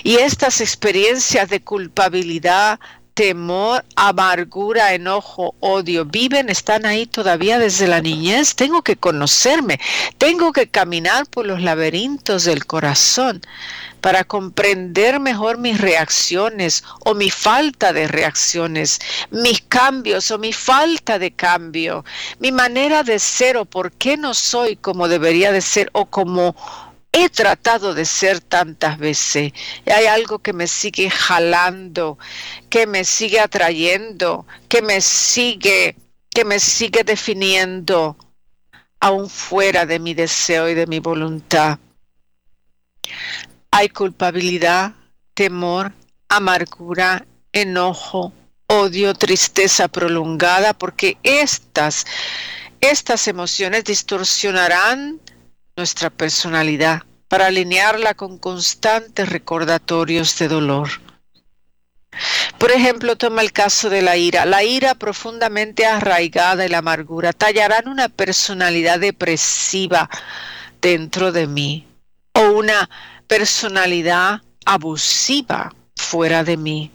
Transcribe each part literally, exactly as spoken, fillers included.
Y estas experiencias de culpabilidad, temor, amargura, enojo, odio, viven, están ahí todavía desde la niñez. Tengo que conocerme, tengo que caminar por los laberintos del corazón para comprender mejor mis reacciones o mi falta de reacciones, mis cambios o mi falta de cambio, mi manera de ser o por qué no soy como debería de ser o como he tratado de ser tantas veces. Hay algo que me sigue jalando, que me sigue atrayendo, que me sigue, que me sigue definiendo, aún fuera de mi deseo y de mi voluntad. Hay culpabilidad, temor, amargura, enojo, odio, tristeza prolongada, porque estas, estas emociones distorsionarán nuestra personalidad para alinearla con constantes recordatorios de dolor. Por ejemplo, toma el caso de la ira. La ira profundamente arraigada y la amargura tallarán una personalidad depresiva dentro de mí o una personalidad abusiva fuera de mí.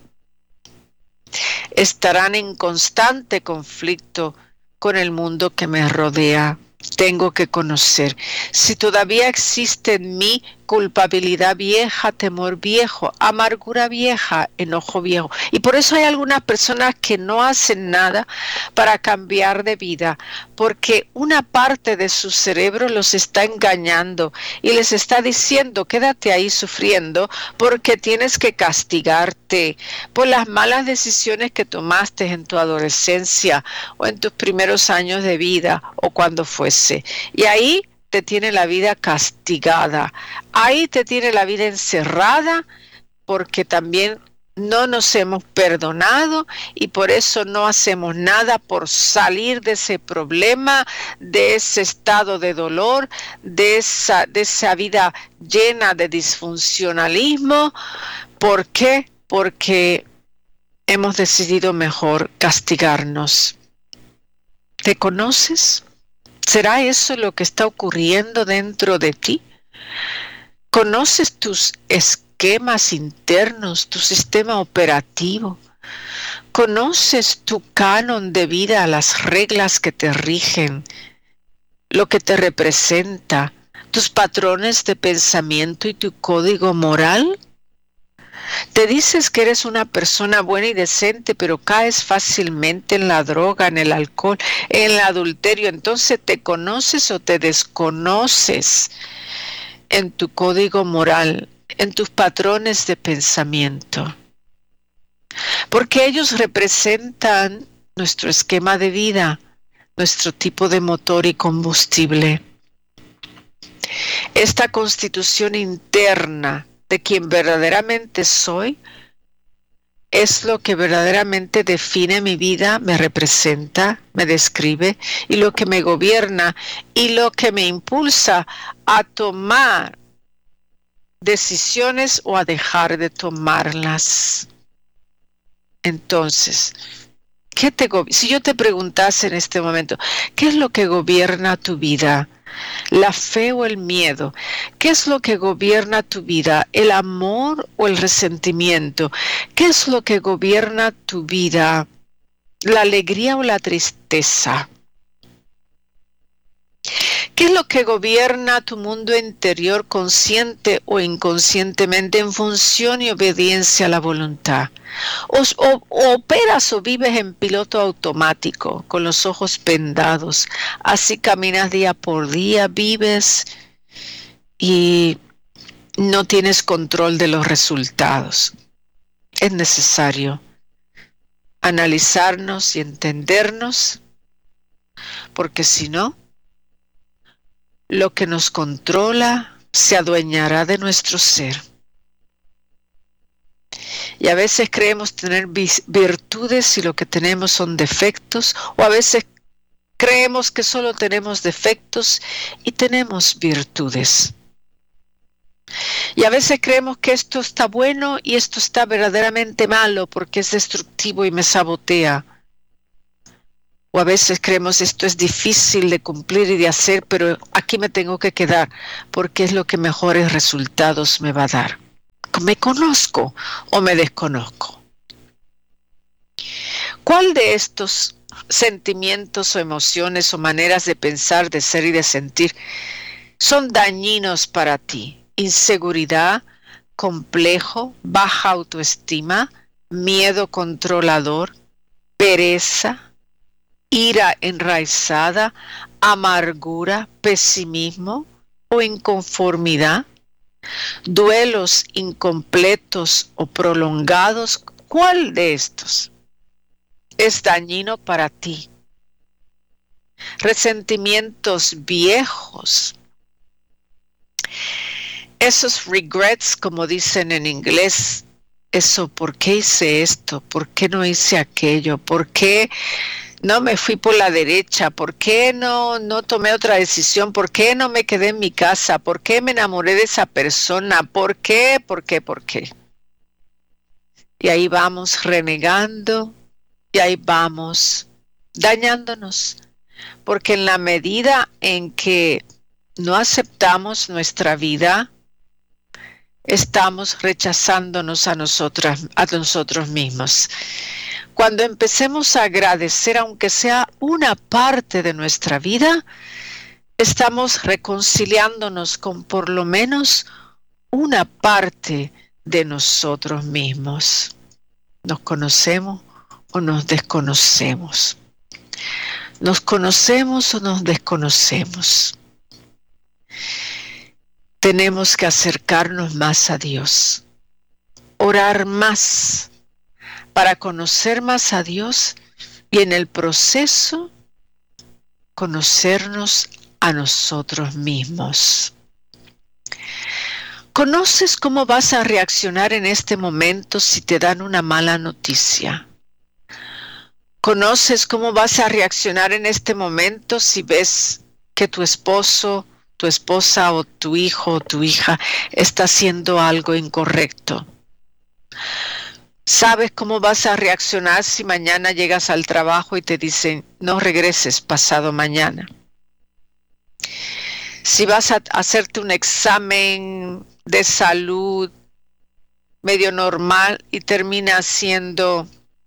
Estarán en constante conflicto con el mundo que me rodea. Tengo que conocer si todavía existe en mí culpabilidad vieja, temor viejo, amargura vieja, enojo viejo. Y por eso hay algunas personas que no hacen nada para cambiar de vida, porque una parte de su cerebro los está engañando y les está diciendo, quédate ahí sufriendo porque tienes que castigarte por las malas decisiones que tomaste en tu adolescencia o en tus primeros años de vida o cuando fuese. Y ahí te tiene la vida castigada, ahí te tiene la vida encerrada, porque también no nos hemos perdonado y por eso no hacemos nada por salir de ese problema, de ese estado de dolor, de esa, de esa vida llena de disfuncionalismo. ¿Por qué? Porque hemos decidido mejor castigarnos. ¿Te conoces? ¿Será eso lo que está ocurriendo dentro de ti? ¿Conoces tus esquemas internos, tu sistema operativo? ¿Conoces tu canon de vida, las reglas que te rigen, lo que te representa, tus patrones de pensamiento y tu código moral? Te dices que eres una persona buena y decente, pero caes fácilmente en la droga, en el alcohol, en el adulterio. Entonces, ¿te conoces o te desconoces en tu código moral, en tus patrones de pensamiento? Porque ellos representan nuestro esquema de vida, nuestro tipo de motor y combustible. Esta constitución interna de quien verdaderamente soy es lo que verdaderamente define mi vida, me representa, me describe y lo que me gobierna y lo que me impulsa a tomar decisiones o a dejar de tomarlas. Entonces, ¿qué te go- si yo te preguntase en este momento, ¿qué es lo que gobierna tu vida? ¿La fe o el miedo? ¿Qué es lo que gobierna tu vida? ¿El amor o el resentimiento? ¿Qué es lo que gobierna tu vida? ¿La alegría o la tristeza? ¿Qué es lo que gobierna tu mundo interior consciente o inconscientemente en función y obediencia a la voluntad? O, o, o operas o vives en piloto automático, con los ojos vendados. Así caminas día por día, vives y no tienes control de los resultados. Es necesario analizarnos y entendernos, porque si no, lo que nos controla se adueñará de nuestro ser. Y a veces creemos tener virtudes y lo que tenemos son defectos, o a veces creemos que solo tenemos defectos y tenemos virtudes. Y a veces creemos que esto está bueno y esto está verdaderamente malo porque es destructivo y me sabotea. O a veces creemos esto es difícil de cumplir y de hacer, pero aquí me tengo que quedar porque es lo que mejores resultados me va a dar. ¿Me conozco o me desconozco? ¿Cuál de estos sentimientos o emociones o maneras de pensar, de ser y de sentir son dañinos para ti? Inseguridad, complejo, baja autoestima, miedo controlador, pereza, ira enraizada, amargura, pesimismo o inconformidad, duelos incompletos o prolongados. ¿Cuál de estos es dañino para ti? Resentimientos viejos, esos regrets, como dicen en inglés, eso, ¿por qué hice esto? ¿Por qué no hice aquello? ¿Por qué no me fui por la derecha? ¿Por qué no, no tomé otra decisión? ¿Por qué no me quedé en mi casa? ¿Por qué me enamoré de esa persona? ¿Por qué? ¿Por qué? ¿Por qué? Y ahí vamos renegando y ahí vamos dañándonos. Porque en la medida en que no aceptamos nuestra vida, estamos rechazándonos a nosotras, a nosotros mismos. Cuando empecemos a agradecer, aunque sea una parte de nuestra vida, estamos reconciliándonos con por lo menos una parte de nosotros mismos. ¿Nos conocemos o nos desconocemos? ¿Nos conocemos o nos desconocemos? Tenemos que acercarnos más a Dios, orar más para conocer más a Dios y en el proceso conocernos a nosotros mismos. ¿Conoces cómo vas a reaccionar en este momento si te dan una mala noticia? ¿Conoces cómo vas a reaccionar en este momento si ves que tu esposo, tu esposa o tu hijo o tu hija está haciendo algo incorrecto? ¿Sabes cómo vas a reaccionar si mañana llegas al trabajo y te dicen no regreses pasado mañana? Si vas a hacerte un examen de salud medio normal y termina siendo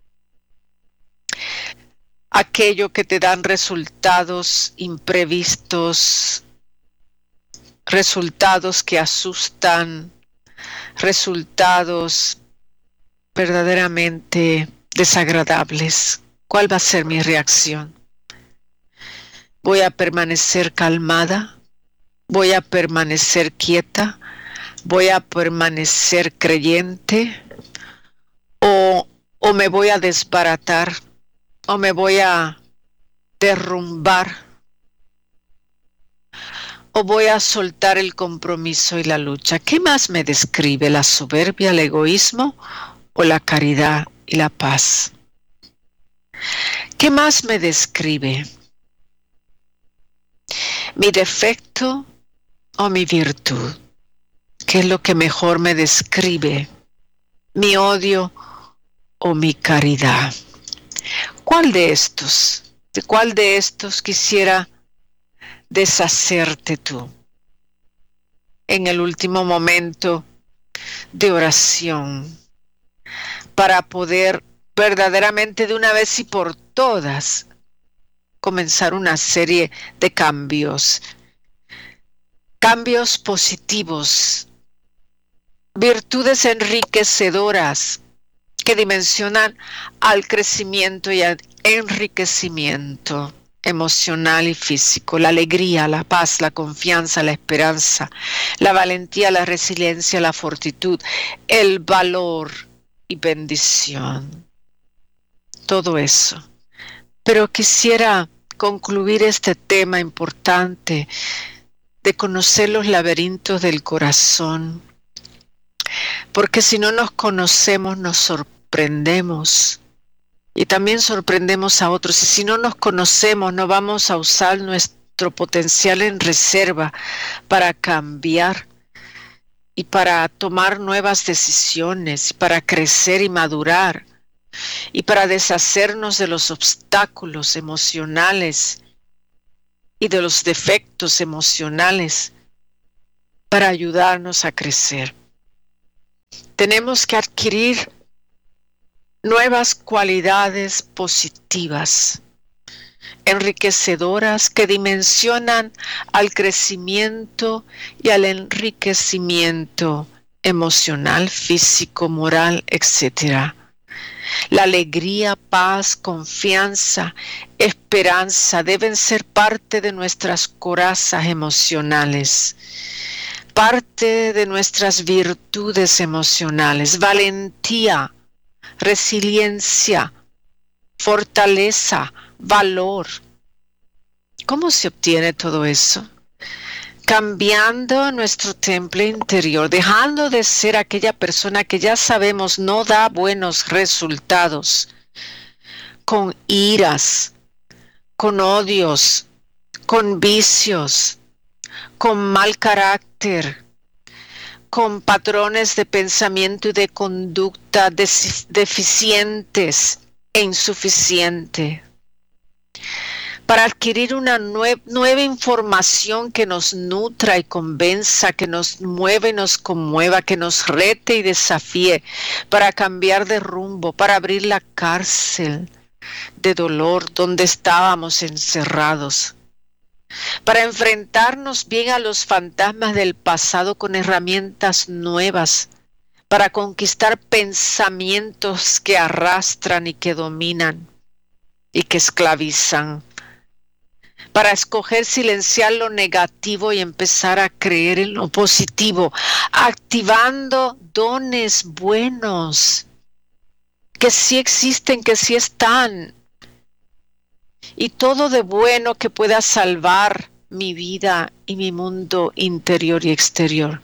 aquello que te dan resultados imprevistos, resultados que asustan, resultados verdaderamente desagradables. ¿Cuál va a ser mi reacción? ¿Voy a permanecer calmada? ¿Voy a permanecer quieta? ¿Voy a permanecer creyente? ¿O, o me voy a desbaratar? ¿O me voy a derrumbar? ¿O voy a soltar el compromiso y la lucha? ¿Qué más me describe? ¿La soberbia, el egoísmo o la caridad y la paz? ¿Qué más me describe? ¿Mi defecto o mi virtud? ¿Qué es lo que mejor me describe? ¿Mi odio o mi caridad? ¿Cuál de estos? ¿De cuál de estos quisiera deshacerte tú en el último momento de oración para poder verdaderamente de una vez y por todas comenzar una serie de cambios, cambios positivos, virtudes enriquecedoras que dimensionan al crecimiento y al enriquecimiento emocional y físico, la alegría, la paz, la confianza, la esperanza, la valentía, la resiliencia, la fortitud, el valor y bendición. Todo eso. Pero quisiera concluir este tema importante de conocer los laberintos del corazón, porque si no nos conocemos nos sorprendemos y también sorprendemos a otros, y si no nos conocemos no vamos a usar nuestro potencial en reserva para cambiar y para tomar nuevas decisiones, para crecer y madurar, y para deshacernos de los obstáculos emocionales y de los defectos emocionales, para ayudarnos a crecer. Tenemos que adquirir nuevas cualidades positivas, enriquecedoras, que dimensionan al crecimiento y al enriquecimiento emocional, físico, moral, etcétera. La alegría, paz, confianza, esperanza deben ser parte de nuestras corazas emocionales, parte de nuestras virtudes emocionales, valentía, resiliencia, fortaleza, valor. ¿Cómo se obtiene todo eso? Cambiando nuestro temple interior, dejando de ser aquella persona que ya sabemos no da buenos resultados, con iras, con odios, con vicios, con mal carácter, con patrones de pensamiento y de conducta deficientes e insuficientes, para adquirir una nue- nueva información que nos nutra y convenza, que nos mueva y nos conmueva, que nos rete y desafíe, para cambiar de rumbo, para abrir la cárcel de dolor donde estábamos encerrados, para enfrentarnos bien a los fantasmas del pasado con herramientas nuevas, para conquistar pensamientos que arrastran y que dominan y que esclavizan, para escoger silenciar lo negativo y empezar a creer en lo positivo, activando dones buenos que sí existen, que sí están, y todo de bueno que pueda salvar mi vida y mi mundo interior y exterior.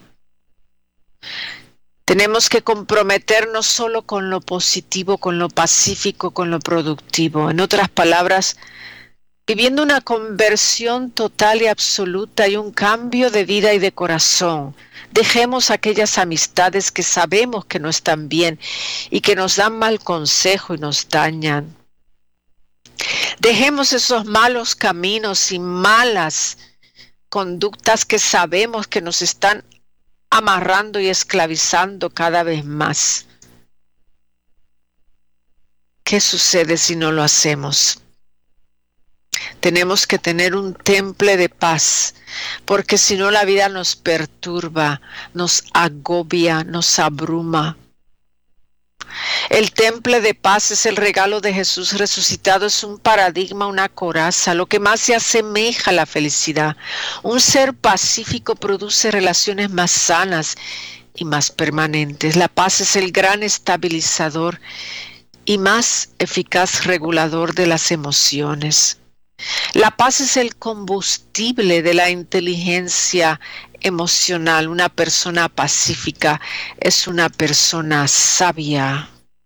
Tenemos que comprometernos solo con lo positivo, con lo pacífico, con lo productivo. En otras palabras, viviendo una conversión total y absoluta y un cambio de vida y de corazón. Dejemos aquellas amistades que sabemos que no están bien y que nos dan mal consejo y nos dañan. Dejemos esos malos caminos y malas conductas que sabemos que nos están amarrando y esclavizando cada vez más. ¿Qué sucede si no lo hacemos? Tenemos que tener un temple de paz, porque si no la vida nos perturba, nos agobia, nos abruma. El temple de paz es el regalo de Jesús resucitado, es un paradigma, una coraza, lo que más se asemeja a la felicidad. Un ser pacífico produce relaciones más sanas y más permanentes. La paz es el gran estabilizador y más eficaz regulador de las emociones. La paz es el combustible de la inteligencia emocional. Una persona pacífica es una persona sabia.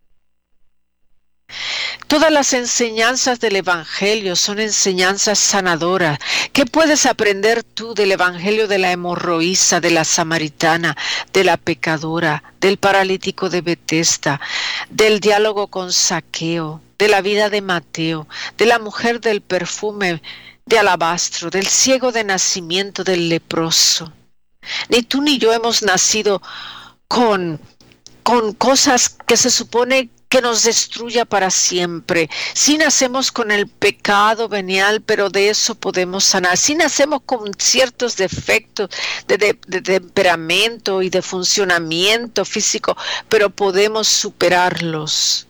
Todas las enseñanzas del Evangelio son enseñanzas sanadoras. ¿Qué puedes aprender tú del Evangelio de la hemorroísa, de la samaritana, de la pecadora, del paralítico de Betesda, del diálogo con Zaqueo, de la vida de Mateo, de la mujer del perfume de alabastro, del ciego de nacimiento, del leproso? Ni tú ni yo hemos nacido con, con cosas que se supone que nos destruya para siempre. Sí nacemos con el pecado venial, pero de eso podemos sanar. Sí nacemos con ciertos defectos de, de, de temperamento y de funcionamiento físico, pero podemos superarlos.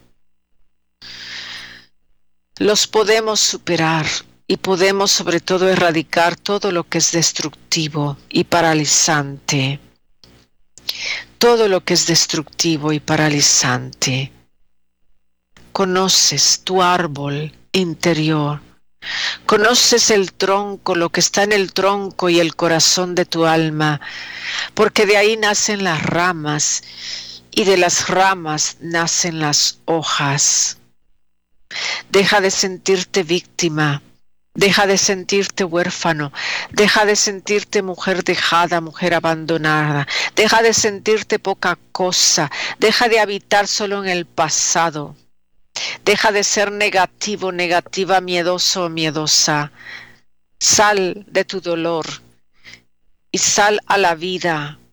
Los podemos superar y podemos sobre todo erradicar todo lo que es destructivo y paralizante. Todo lo que es destructivo y paralizante. Conoces tu árbol interior, conoces el tronco, lo que está en el tronco y el corazón de tu alma, porque de ahí nacen las ramas y de las ramas nacen las hojas. Deja de sentirte víctima, deja de sentirte huérfano, deja de sentirte mujer dejada, mujer abandonada, deja de sentirte poca cosa, deja de habitar solo en el pasado. Deja de ser negativo, negativa, miedoso o miedosa. Sal de tu dolor y sal a la vida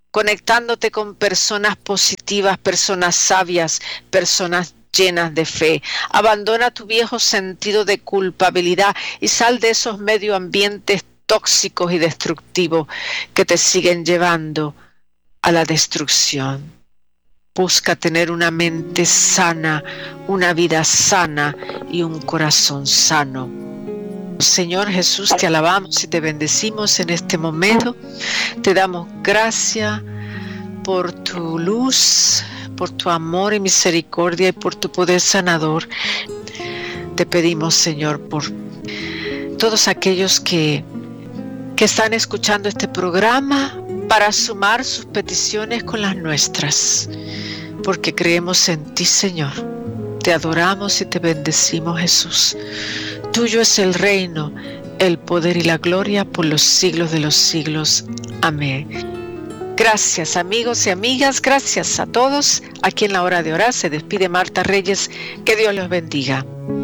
conectándote con personas positivas, personas sabias, personas llenas de fe. Abandona tu viejo sentido de culpabilidad y sal de esos medio ambientes tóxicos y destructivos que te siguen llevando a la destrucción. Busca tener una mente sana, una vida sana y un corazón sano. Señor Jesús, te alabamos y te bendecimos en este momento. Te damos gracias por tu luz, por tu amor y misericordia y por tu poder sanador. Te pedimos, Señor, por todos aquellos que, que están escuchando este programa, para sumar sus peticiones con las nuestras, porque creemos en ti, Señor. Te adoramos y te bendecimos, Jesús. Tuyo es el reino, el poder y la gloria por los siglos de los siglos. Amén. Gracias, amigos y amigas, gracias a todos. Aquí en la hora de orar se despide Marta Reyes. Que Dios los bendiga.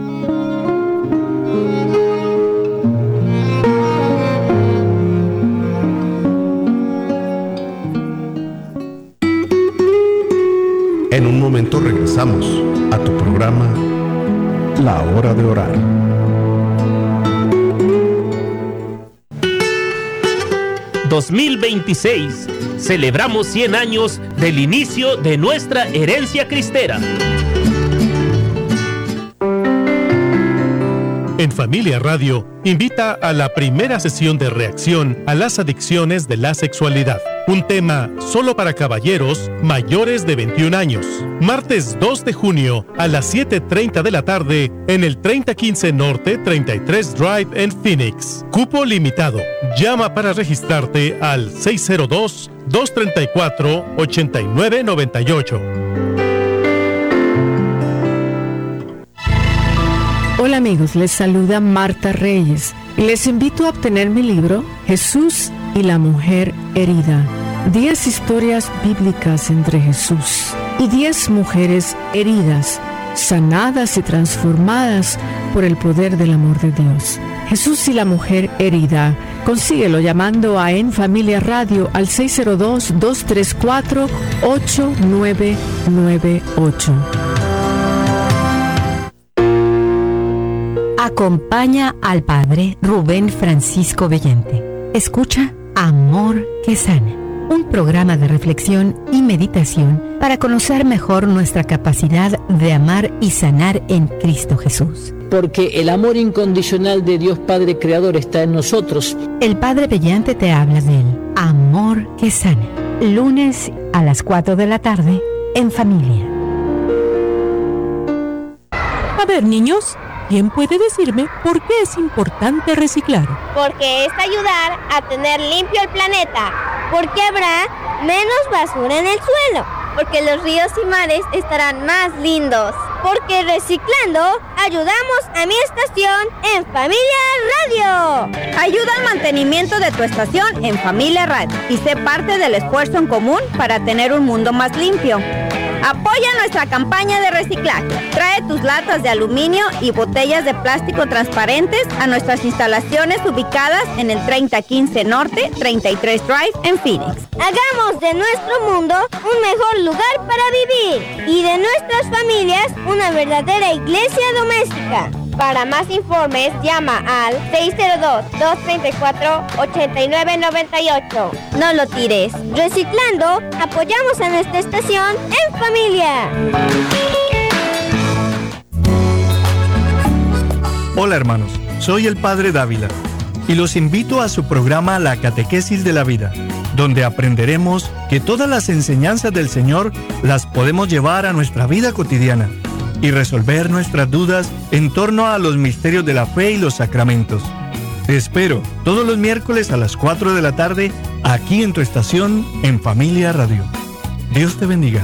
En un momento regresamos a tu programa La Hora de Orar. dos mil veintiséis. Celebramos cien años del inicio de nuestra herencia cristera. En Familia Radio, invita a la primera sesión de reacción a las adicciones de la sexualidad. Un tema solo para caballeros mayores de veintiún años. Martes dos de junio a las siete treinta de la tarde en el treinta quince Norte treinta y tres Drive en Phoenix. Cupo limitado. Llama para registrarte al seis cero dos, dos tres cuatro, ocho nueve nueve ocho. Hola amigos, les saluda Marta Reyes y les invito a obtener mi libro Jesús y la mujer herida. Diez historias bíblicas entre Jesús y diez mujeres heridas, sanadas y transformadas por el poder del amor de Dios. Jesús y la mujer herida. Consíguelo llamando a En Familia Radio al seis cero dos, dos tres cuatro, ocho nueve nueve ocho. Acompaña al Padre Rubén Francisco Bellente. Escucha Amor que Sana, un programa de reflexión y meditación para conocer mejor nuestra capacidad de amar y sanar en Cristo Jesús. Porque el amor incondicional de Dios Padre Creador está en nosotros. El Padre Bellente te habla del Amor que Sana, lunes a las cuatro de la tarde en Familia. A ver, niños, ¿quién puede decirme por qué es importante reciclar? Porque es ayudar a tener limpio el planeta. Porque habrá menos basura en el suelo. Porque los ríos y mares estarán más lindos. Porque reciclando ayudamos a mi estación en Familia Radio. Ayuda al mantenimiento de tu estación en Familia Radio y sé parte del esfuerzo en común para tener un mundo más limpio. Apoya nuestra campaña de reciclaje. Trae tus latas de aluminio y botellas de plástico transparentes a nuestras instalaciones ubicadas en el treinta quince Norte, treinta y tres Drive en Phoenix. Hagamos de nuestro mundo un mejor lugar para vivir y de nuestras familias una verdadera iglesia doméstica. Para más informes, llama al seis cero dos, dos tres cuatro, ocho nueve nueve ocho. No lo tires. Reciclando, apoyamos a nuestra estación en familia. Hola hermanos, soy el Padre Dávila y los invito a su programa La Catequesis de la Vida, donde aprenderemos que todas las enseñanzas del Señor las podemos llevar a nuestra vida cotidiana y resolver nuestras dudas en torno a los misterios de la fe y los sacramentos. Te espero todos los miércoles a las cuatro de la tarde aquí en tu estación en Familia Radio. Dios te bendiga.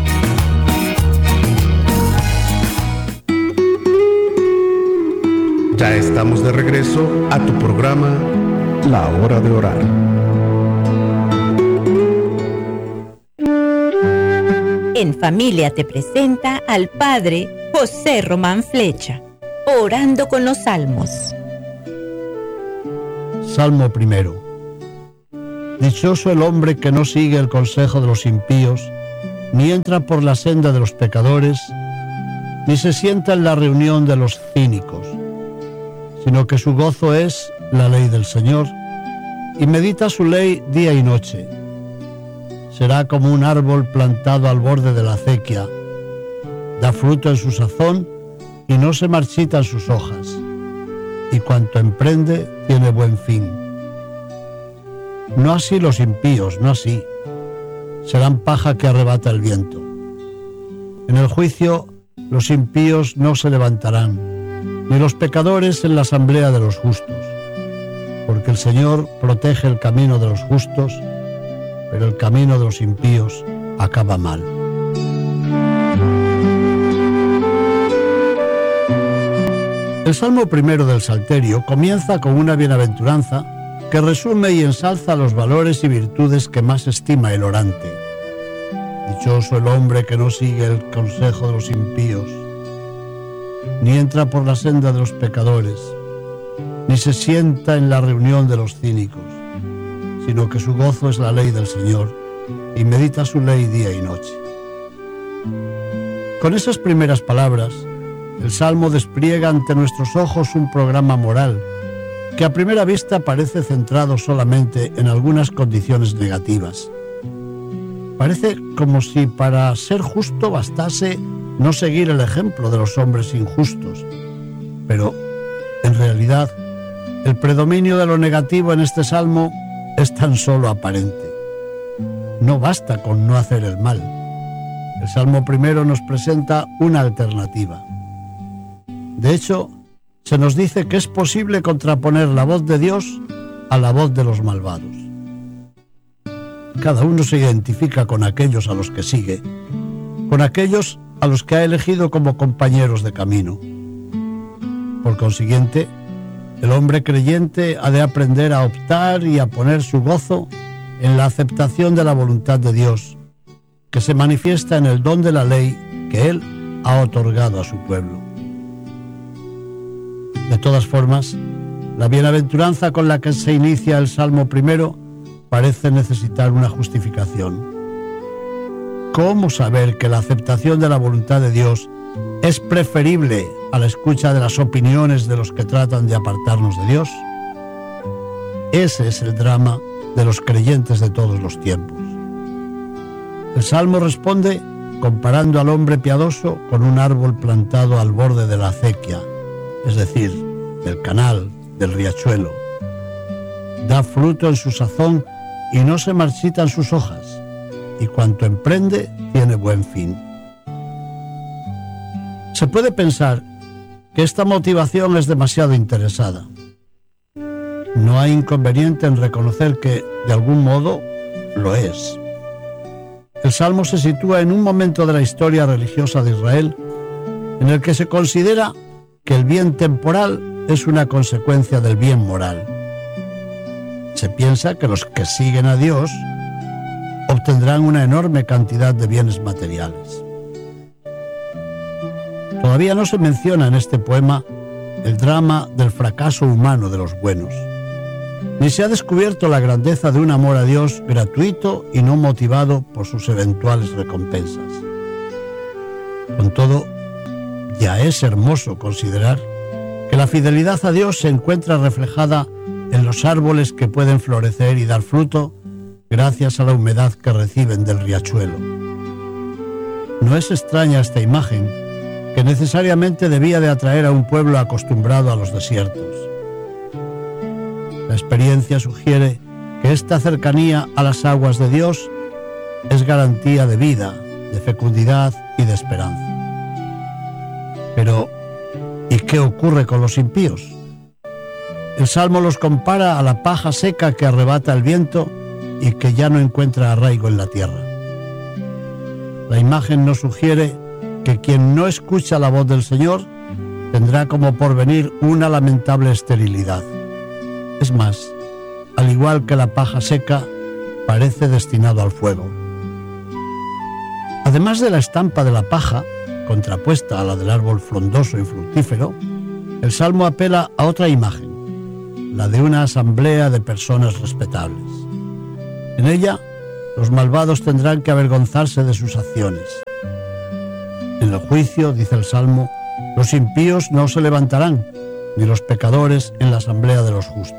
Ya estamos de regreso a tu programa La Hora de Orar. En Familia te presenta al Padre José Román Flecha, orando con los salmos. Salmo primero. Dichoso el hombre que no sigue el consejo de los impíos, ni entra por la senda de los pecadores, ni se sienta en la reunión de los cínicos, sino que su gozo es la ley del Señor, y medita su ley día y noche. Será como un árbol plantado al borde de la acequia, da fruto en su sazón y no se marchitan sus hojas, y cuanto emprende tiene buen fin. No así los impíos, no así. Serán paja que arrebata el viento. En el juicio los impíos no se levantarán, ni los pecadores en la asamblea de los justos, porque el Señor protege el camino de los justos, pero el camino de los impíos acaba mal. El Salmo primero del Salterio comienza con una bienaventuranza que resume y ensalza los valores y virtudes que más estima el orante. Dichoso el hombre que no sigue el consejo de los impíos, ni entra por la senda de los pecadores, ni se sienta en la reunión de los cínicos, sino que su gozo es la ley del Señor, y medita su ley día y noche. Con esas primeras palabras, el Salmo despliega ante nuestros ojos un programa moral que a primera vista parece centrado solamente en algunas condiciones negativas. Parece como si para ser justo bastase no seguir el ejemplo de los hombres injustos, pero en realidad el predominio de lo negativo en este salmo es tan solo aparente. No basta con no hacer el mal. El Salmo primero nos presenta una alternativa. De hecho, se nos dice que es posible contraponer la voz de Dios a la voz de los malvados. Cada uno se identifica con aquellos a los que sigue, con aquellos a los que ha elegido como compañeros de camino. Por consiguiente, el hombre creyente ha de aprender a optar y a poner su gozo en la aceptación de la voluntad de Dios, que se manifiesta en el don de la ley que Él ha otorgado a su pueblo. De todas formas, la bienaventuranza con la que se inicia el Salmo primero parece necesitar una justificación. ¿Cómo saber que la aceptación de la voluntad de Dios es preferible a la escucha de las opiniones de los que tratan de apartarnos de Dios? Ese es el drama de los creyentes de todos los tiempos. El Salmo responde comparando al hombre piadoso con un árbol plantado al borde de la acequia, es decir, del canal, del riachuelo. Da fruto en su sazón y no se marchitan sus hojas, y cuanto emprende tiene buen fin. Se puede pensar que esta motivación es demasiado interesada. No hay inconveniente en reconocer que, de algún modo, lo es. El Salmo se sitúa en un momento de la historia religiosa de Israel en el que se considera que el bien temporal es una consecuencia del bien moral. Se piensa que los que siguen a Dios obtendrán una enorme cantidad de bienes materiales. Todavía no se menciona en este poema el drama del fracaso humano de los buenos, ni se ha descubierto la grandeza de un amor a Dios gratuito y no motivado por sus eventuales recompensas. Con todo, ya es hermoso considerar que la fidelidad a Dios se encuentra reflejada en los árboles que pueden florecer y dar fruto gracias a la humedad que reciben del riachuelo. No es extraña esta imagen, que necesariamente debía de atraer a un pueblo acostumbrado a los desiertos. La experiencia sugiere que esta cercanía a las aguas de Dios es garantía de vida, de fecundidad y de esperanza. Pero, ¿y qué ocurre con los impíos? El Salmo los compara a la paja seca que arrebata el viento y que ya no encuentra arraigo en la tierra. La imagen nos sugiere que quien no escucha la voz del Señor tendrá como porvenir una lamentable esterilidad. Es más, al igual que la paja seca, parece destinado al fuego. Además de la estampa de la paja, contrapuesta a la del árbol frondoso y fructífero, el Salmo apela a otra imagen, la de una asamblea de personas respetables. En ella, los malvados tendrán que avergonzarse de sus acciones. En el juicio, dice el Salmo, los impíos no se levantarán, ni los pecadores en la asamblea de los justos.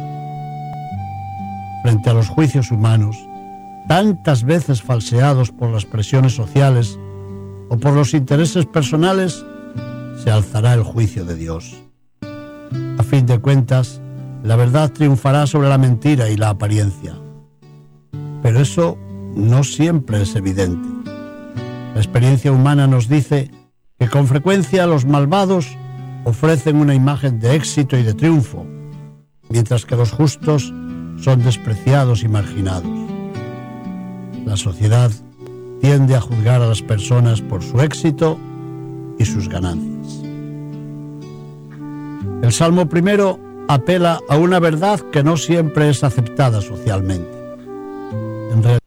Frente a los juicios humanos, tantas veces falseados por las presiones sociales o por los intereses personales, se alzará el juicio de Dios. A fin de cuentas, la verdad triunfará sobre la mentira y la apariencia. Pero eso no siempre es evidente. La experiencia humana nos dice que con frecuencia los malvados ofrecen una imagen de éxito y de triunfo, mientras que los justos son despreciados y marginados. La sociedad tiende a juzgar a las personas por su éxito y sus ganancias. El Salmo primero apela a una verdad que no siempre es aceptada socialmente. En realidad,